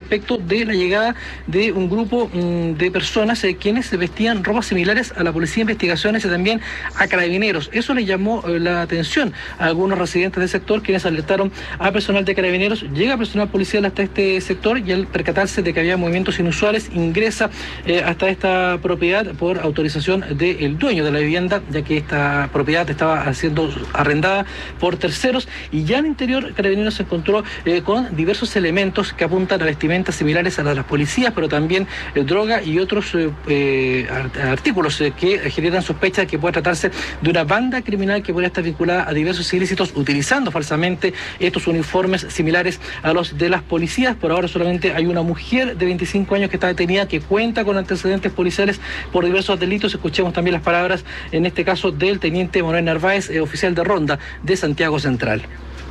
respecto de la llegada de un grupo de personas quienes vestían ropas similares a la Policía de Investigaciones y también a Carabineros. Eso le llamó la atención a algunos residentes del sector, quienes alertaron a personal de Carabineros. Llega personal policial hasta este sector y al percatarse de que había movimientos inusuales ingresa hasta esta propiedad por autorización del dueño de la vivienda, ya que esta propiedad estaba siendo arrendada por terceros, y ya al interior Carabineros se encontró con diversos elementos que apuntan a vestimentas similares a las de las policías, pero también droga y otros artículos que generan sospecha de que puede tratarse de una banda criminal que podría estar vinculada a diversos ilícitos, utilizando falsamente estos uniformes similares a los de las policías. Por ahora solamente hay una mujer de 25 años que está detenida, que cuenta con antecedentes policiales por diversos delitos. Escuchemos también las palabras, en este caso, del teniente Manuel Narváez, oficial de ronda de Santiago Central.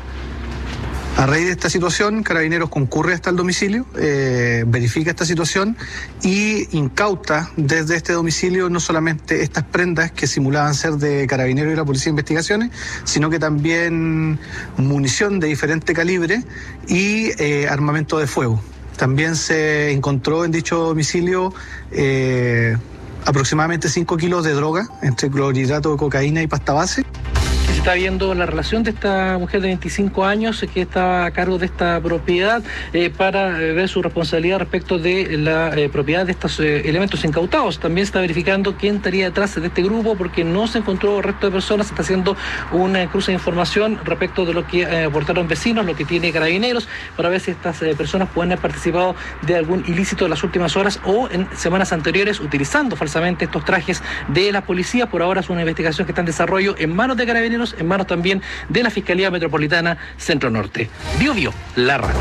A raíz de esta situación, Carabineros concurre hasta el domicilio, verifica esta situación y incauta desde este domicilio no solamente estas prendas que simulaban ser de Carabineros y la Policía de Investigaciones, sino que también munición de diferente calibre y armamento de fuego. También se encontró en dicho domicilio aproximadamente 5 kilos de droga, entre clorhidrato de cocaína y pasta base. Se está viendo la relación de esta mujer de 25 años que estaba a cargo de esta propiedad para ver su responsabilidad respecto de la propiedad de estos elementos incautados. También se está verificando quién estaría detrás de este grupo, porque no se encontró el resto de personas. Se está haciendo un cruce de información respecto de lo que aportaron vecinos, lo que tiene Carabineros, para ver si estas personas pueden haber participado de algún ilícito en las últimas horas o en semanas anteriores, utilizando falsamente estos trajes de la policía. Por ahora es una investigación que está en desarrollo en manos de Carabineros, en manos también de la Fiscalía Metropolitana Centro Norte. Bio, la radio.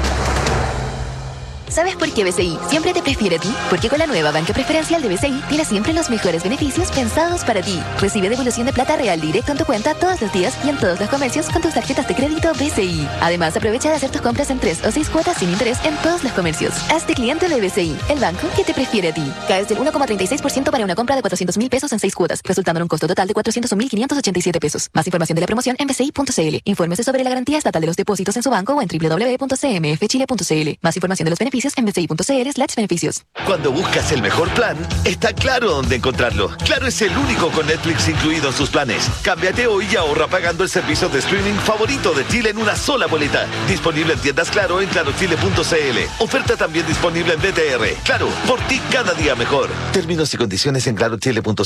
¿Sabes por qué BCI siempre te prefiere a ti? Porque con la nueva banca preferencial de BCI tienes siempre los mejores beneficios pensados para ti. Recibe devolución de plata real directo en tu cuenta todos los días y en todos los comercios con tus tarjetas de crédito BCI. Además, aprovecha de hacer tus compras en 3 o 6 cuotas sin interés en todos los comercios. Hazte cliente de BCI, el banco que te prefiere a ti. Caes del 1,36% para una compra de 400.000 pesos en 6 cuotas, resultando en un costo total de 401.587 pesos. Más información de la promoción en bci.cl. Infórmese sobre la garantía estatal de los depósitos en su banco o en www.cmfchile.cl. Más información de los beneficios en bci.cl/beneficios. Cuando buscas el mejor plan, está claro dónde encontrarlo. Claro es el único con Netflix incluido en sus planes. Cámbiate hoy y ahorra pagando el servicio de streaming favorito de Chile en una sola boleta. Disponible en tiendas Claro en clarochile.cl. Oferta también disponible en BTR. Claro, por ti cada día mejor. Términos y condiciones en clarochile.cl.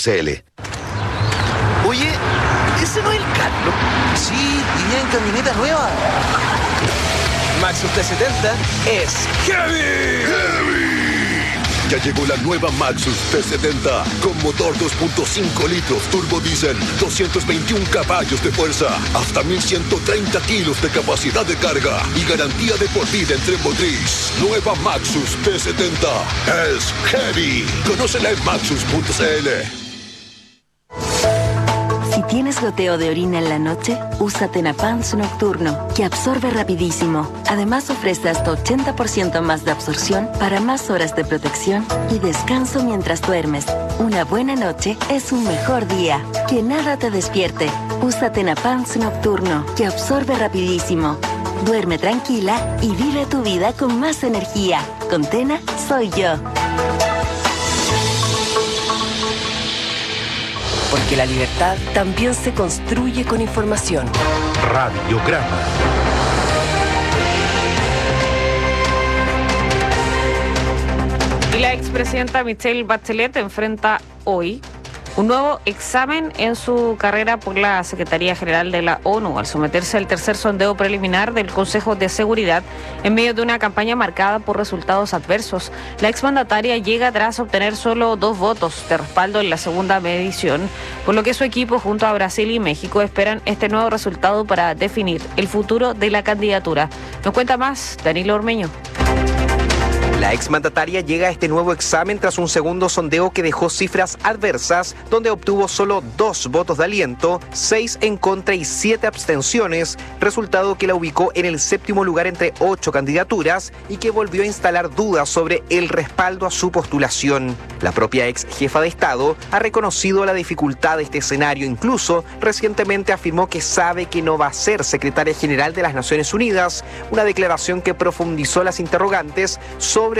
Oye, ¿ese no es el Carlos? Sí, y viene en camioneta nueva. Maxus T70 es Heavy. Ya llegó la nueva Maxus T70 con motor 2.5 litros turbo diésel, 221 caballos de fuerza, hasta 1.130 kilos de capacidad de carga y garantía de por vida en tren motriz. Nueva Maxus T70 es Heavy. Conócela en maxus.cl. Si tienes goteo de orina en la noche, usa Tenapans Nocturno, que absorbe rapidísimo. Además ofrece hasta 80% más de absorción para más horas de protección y descanso mientras duermes. Una buena noche es un mejor día. Que nada te despierte. Usa Tenapans Nocturno, que absorbe rapidísimo. Duerme tranquila y vive tu vida con más energía. Con Tena, soy yo. Porque la libertad también se construye con información. Radiograma. Y la expresidenta Michelle Bachelet enfrenta hoy un nuevo examen en su carrera por la Secretaría General de la ONU, al someterse al tercer sondeo preliminar del Consejo de Seguridad en medio de una campaña marcada por resultados adversos. La exmandataria llega tras obtener solo 2 votos de respaldo en la segunda medición, por lo que su equipo junto a Brasil y México esperan este nuevo resultado para definir el futuro de la candidatura. Nos cuenta más Danilo Ormeño. La exmandataria llega a este nuevo examen tras un segundo sondeo que dejó cifras adversas, donde obtuvo solo 2 votos de aliento, 6 en contra y 7 abstenciones, resultado que la ubicó en el 7º lugar entre 8 candidaturas y que volvió a instalar dudas sobre el respaldo a su postulación. La propia ex jefa de Estado ha reconocido la dificultad de este escenario, incluso recientemente afirmó que sabe que no va a ser secretaria general de las Naciones Unidas, una declaración que profundizó las interrogantes sobre